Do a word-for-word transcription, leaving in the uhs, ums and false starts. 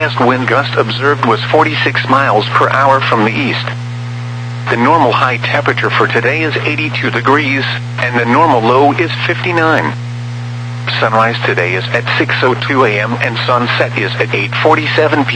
highest wind gust observed was forty-six miles per hour from the east. The normal high temperature for today is eighty-two degrees, and the normal low is fifty-nine. Sunrise today is at six oh two a m and sunset is at eight forty-seven p m